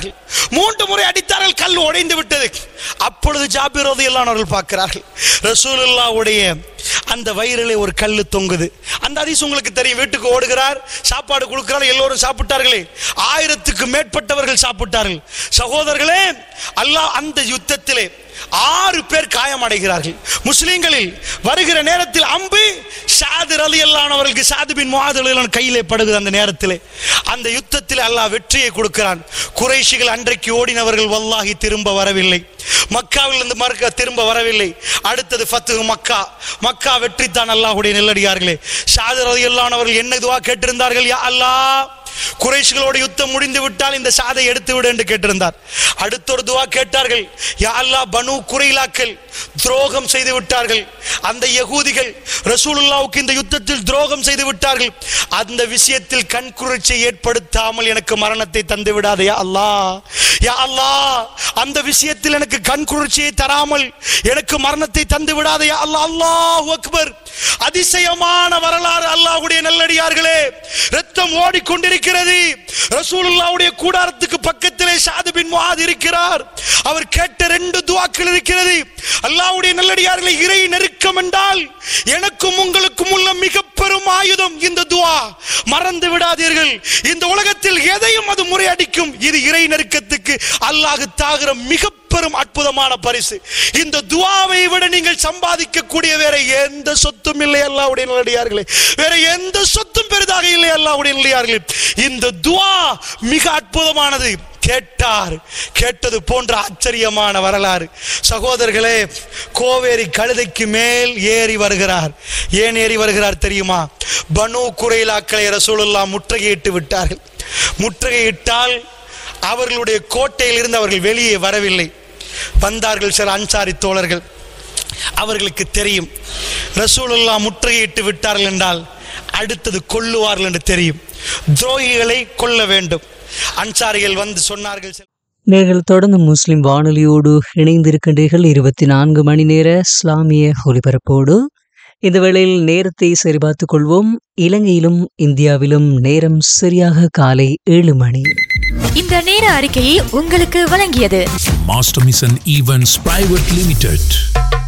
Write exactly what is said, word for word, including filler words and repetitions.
அடித்தார்கள். மூன்று முறை அடித்தார்கள், கல் உடைந்து விட்டது. அப்பொழுது ஜாபிர் ரலியல்லாஹு அன்ஹு பார்க்கிறார்கள், ரசூலுல்லாஹ்வுடைய அந்த வயிறிலே ஒரு கல்லு தொங்குது. அந்த ஹதீஸ் உங்களுக்கு தெரியும். வீட்டுக்கு ஓடுகிறார், சாப்பாடு கொடுக்கிறார், எல்லோரும் சாப்பிட்டார்களே, ஆயிரத்துக்கு மேற்பட்டவர்கள் சாப்பிட்டார்கள். சகோதரர்களே, அல்லாஹ் அந்த யுத்தத்திலே ஆறு பேர் காயமடைகிறார்கள். முஸ்லிம்களில் வருகிற நேரத்தில் அம்பு ஸஅத் ரலியல்லாஹு அன்ஹு அவர்களுக்கு ஸஅத் பின் முஆத் ரலியல்லாஹு அன்ஹு கையிலே படுகிறது. அந்த நேரத்திலே அந்த யுத்தத்தில் அல்லாஹ் வெற்றியை கொடுக்கிறான். குறைஷிகள் அன்றைக்கு ஓடினவர்கள் வல்லாஹி திரும்ப வரவில்லை. மக்காவில் இருந்து மறுக்க திரும்ப வரவில்லை. அடுத்தது ஃபத்ஹு மக்கா. மக்கா வெற்றி தான். அல்லாஹ்வுடைய நெல்லடியார்களே, ஸஅத் ரலியல்லாஹு அன்ஹு அவர்கள் என்ன துஆ கேட்டிருந்தார்கள்? யா அல்லாஹ், குறைஷிகளோட யுத்தம் முடிந்து விட்டால் இந்த ஸஅதை எடுத்து விடு என்று கேட்டிருந்தார். அடுத்த ஒரு துஆ கேட்டார்கள், யா அல்லாஹ், பனு குறைலாக்கள் துரோகம் செய்து விட்டார்கள், அந்த யகூதிகள் ரசூலுல்லாஹ்வுக்கு இந்த யுத்தத்தில் துரோகம் செய்து விட்டார்கள், அந்த விஷயத்தில் கண்குறிச்சை ஏற்படுத்தாமல் எனக்கு மரணத்தை தந்து விடாதே யா அல்லாஹ். யா அல்லாஹ், அந்த விஷயத்தில் எனக்கு கண்குறிச்சியை தராமல் எனக்கு மரணத்தை தந்து விடாதே யா அல்லாஹ். அல்லாஹு அக்பர். அதிசயமான வரலாறு அல்லாஹ்வுடைய நல்லடியார்களே. ரத்தம் ஓடிக்கொண்டிருக்கிறது. ரசூலுல்லாஹ்வுடைய கூடாரத்துக்கு பக்கத்திலே ஸஅத் பின் முஆத் இருக்கிறார். அவர் கேட்ட ரெண்டு துஆக்கள் இருக்கிறது. அல்லாஹ்வுடைய நல்லடியார்களே, இறை நெருக்கம் என்றால் எனக்கும் உங்களுக்கும் உள்ள மிக பெரும் ஆயுதம் இந்த துஆ. மறந்து விடாதீர்கள். இந்த உலகத்தில் எதையும் அது முறையடிக்கும். இது இறை நெருக்கத்துக்கு அல்லாஹ் தாகிற மிக பெரும் அற்புதமான பரிசு. இந்த துஆவை விட நீங்கள் சம்பாதிக்க கூடிய வேற எந்த சொத்தும் இல்லை அல்லாஹ்வுடைய நல்லடியார்களே. வேற எந்த சொத்தும் பெரிதாக இல்லை அல்லாஹ்வுடைய நல்லடியார்களே. இந்த துஆ மிக அற்புதமானது. கேட்டார், கேட்டது போன்ற ஆச்சரியமான வரலாறு. சகோதரர்களே, கோவேரி கழுதைக்கு மேல் ஏறி வருகிறார். ஏன் ஏறி வருகிறார் தெரியுமா? பனு குறைலாக்களை ரசூலுல்லாஹ் முற்றுகையிட்டு விட்டார்கள். முற்றுகையிட்டால் அவர்களுடைய கோட்டையில் இருந்து அவர்கள் வெளியே வரவில்லை. வந்தார்கள் சில அன்சாரி தோழர்கள். அவர்களுக்கு தெரியும், ரசூலுல்லாஹ் முற்றுகையிட்டு விட்டார்கள் என்றால் அடுத்தது கொல்லுவார்கள் என்று தெரியும். துரோகிகளை கொல்ல வேண்டும். அன்சாரிகள் வந்து சொன்னார்கள். நீங்கள் தொடர்ந்து முஸ்லிம் வானொலியோடு இணைந்திருக்கின்றீர்கள். இருபத்தி நான்கு மணி நேர இஸ்லாமிய ஒலிபரப்போடு. இந்த வேளையில் நேரத்தை சரிபார்த்துக் கொள்வோம். இலங்கையிலும் இந்தியாவிலும் நேரம் சரியாக காலை ஏழு மணி. இந்த நேர அறிக்கையை உங்களுக்கு வழங்கியது master mission events private limited.